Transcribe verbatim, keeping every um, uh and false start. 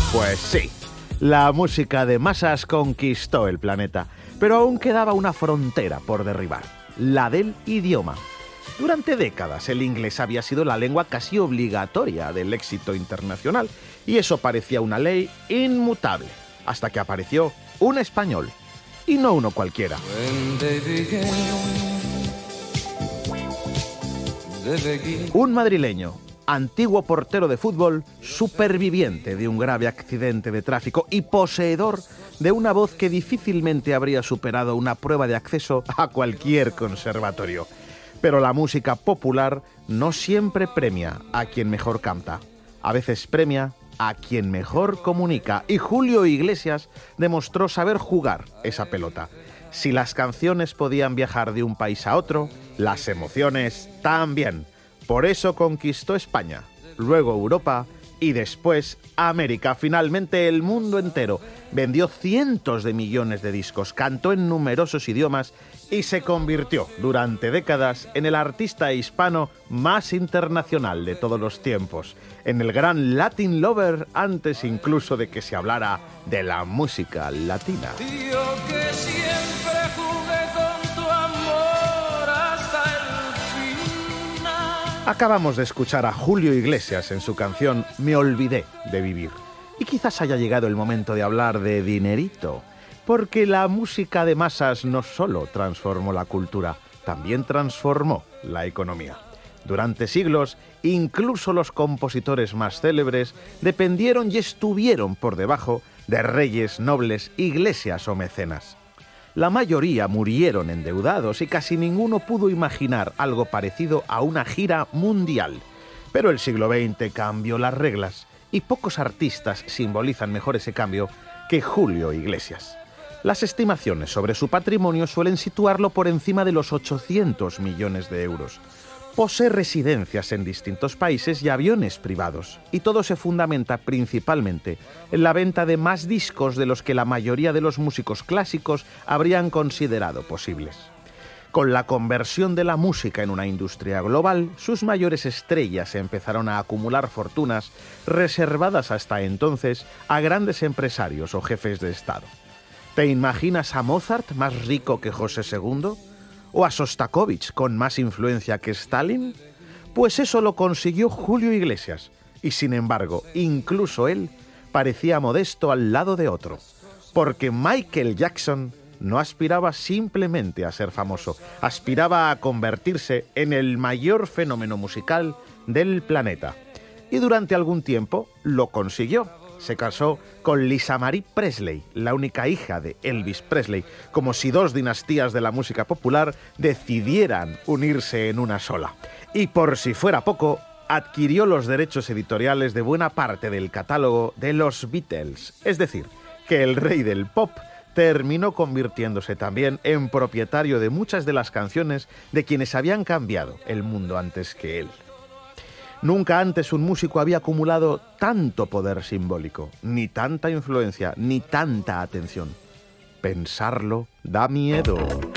Pues sí, la música de masas conquistó el planeta, pero aún quedaba una frontera por derribar, la del idioma. Durante décadas el inglés había sido la lengua casi obligatoria del éxito internacional, y eso parecía una ley inmutable, hasta que apareció un español, y no uno cualquiera. Un madrileño, antiguo portero de fútbol, superviviente de un grave accidente de tráfico y poseedor de una voz que difícilmente habría superado una prueba de acceso a cualquier conservatorio. Pero la música popular no siempre premia a quien mejor canta, a veces premia a quien mejor comunica, y Julio Iglesias demostró saber jugar esa pelota. Si las canciones podían viajar de un país a otro, las emociones también. Por eso conquistó España, luego Europa y después América, finalmente el mundo entero. Vendió cientos de millones de discos, cantó en numerosos idiomas y se convirtió durante décadas en el artista hispano más internacional de todos los tiempos, en el gran Latin Lover antes incluso de que se hablara de la música latina. Yo que siempre jugué con tu amor hasta el final. Acabamos de escuchar a Julio Iglesias en su canción Me olvidé de vivir. Y quizás haya llegado el momento de hablar de dinerito, porque la música de masas no solo transformó la cultura, también transformó la economía. Durante siglos, incluso los compositores más célebres dependieron y estuvieron por debajo de reyes, nobles, iglesias o mecenas. La mayoría murieron endeudados y casi ninguno pudo imaginar algo parecido a una gira mundial. Pero el siglo veinte cambió las reglas y pocos artistas simbolizan mejor ese cambio que Julio Iglesias. Las estimaciones sobre su patrimonio suelen situarlo por encima de los ochocientos millones de euros. Posee residencias en distintos países y aviones privados, y todo se fundamenta principalmente en la venta de más discos de los que la mayoría de los músicos clásicos habrían considerado posibles. Con la conversión de la música en una industria global, sus mayores estrellas empezaron a acumular fortunas reservadas hasta entonces a grandes empresarios o jefes de Estado. ¿Te imaginas a Mozart más rico que José segundo? ¿O a Sostakovich con más influencia que Stalin? Pues eso lo consiguió Julio Iglesias, y sin embargo, incluso él parecía modesto al lado de otro, porque Michael Jackson no aspiraba simplemente a ser famoso, aspiraba a convertirse en el mayor fenómeno musical del planeta. Y durante algún tiempo lo consiguió. Se casó con Lisa Marie Presley, la única hija de Elvis Presley, como si dos dinastías de la música popular decidieran unirse en una sola. Y por si fuera poco, adquirió los derechos editoriales de buena parte del catálogo de los Beatles, es decir, que el rey del pop terminó convirtiéndose también en propietario de muchas de las canciones de quienes habían cambiado el mundo antes que él. Nunca antes un músico había acumulado tanto poder simbólico, ni tanta influencia, ni tanta atención. Pensarlo da miedo.